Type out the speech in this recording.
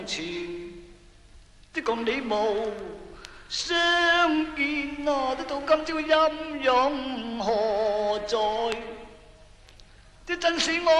前，即共你無相見啊！到今朝陰陽何在？即真使我